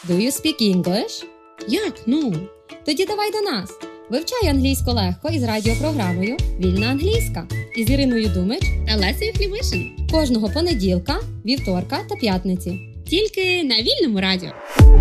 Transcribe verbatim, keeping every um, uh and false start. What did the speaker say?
Do you speak English? Як? Ну? Тоді давай до нас. Вивчай англійську легко із радіопрограмою «Вільна англійська» із Іриною Думич Та Лесею Хлівишин. кожного понеділка, вівторка та п'ятниці. Тільки на Вільному радіо.